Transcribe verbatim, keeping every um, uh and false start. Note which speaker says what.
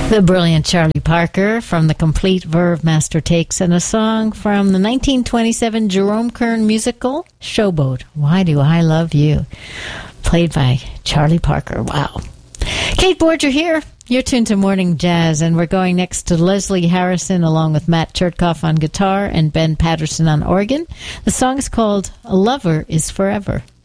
Speaker 1: The brilliant Charlie Parker from the Complete Verve Master Takes, and a song from the nineteen twenty-seven Jerome Kern musical, Showboat, Why Do I Love You? Played by Charlie Parker. Wow. Kate Borger here. You're tuned to Morning Jazz, and we're going next to Leslie Harrison along with Matt Chertkoff on guitar and Ben Patterson on organ. The song is called A Lover Is Forever.